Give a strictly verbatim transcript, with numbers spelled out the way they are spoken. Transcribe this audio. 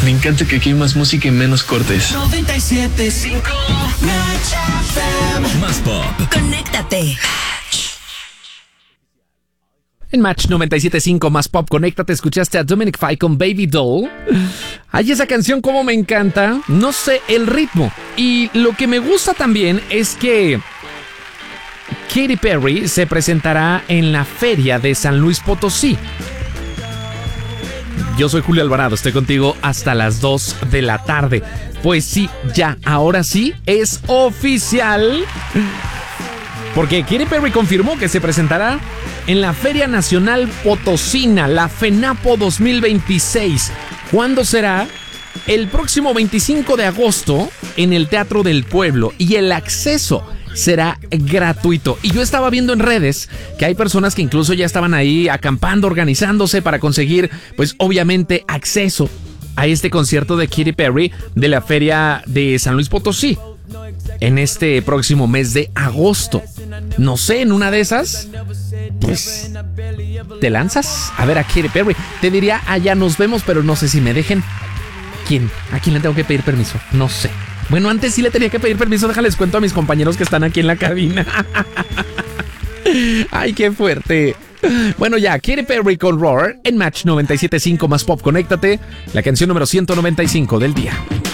Me encanta que aquí hay más música y menos cortes. noventa y siete punto cinco Match F M. Más pop. Conéctate. En Match noventa y siete punto cinco Más Pop, conéctate, escuchaste a Dominic Fike con Baby Doll. Ay, esa canción como me encanta. No sé, el ritmo. Y lo que me gusta también es que Katy Perry se presentará en la feria de San Luis Potosí. Yo soy Julio Alvarado, estoy contigo hasta las dos de la tarde. Pues sí, ya, ahora sí, es oficial. Porque Katy Perry confirmó que se presentará en la Feria Nacional Potosina, la FENAPO dos mil veintiséis. ¿Cuándo será? El próximo veinticinco de agosto en el Teatro del Pueblo. Y el acceso será gratuito. Y yo estaba viendo en redes que hay personas que incluso ya estaban ahí acampando, organizándose para conseguir, pues obviamente, acceso a este concierto de Katy Perry de la Feria de San Luis Potosí en este próximo mes de agosto. No sé, en una de esas, pues, ¿te lanzas a ver a Katy Perry? Te diría, allá nos vemos, pero no sé si me dejen. ¿Quién? ¿A quién le tengo que pedir permiso? No sé. Bueno, antes sí le tenía que pedir permiso. Déjales cuento a mis compañeros que están aquí en la cabina. Ay, qué fuerte. Bueno, ya, Katy Perry con Roar en Match noventa y siete punto cinco Más Pop. Conéctate, la canción número ciento noventa y cinco del día.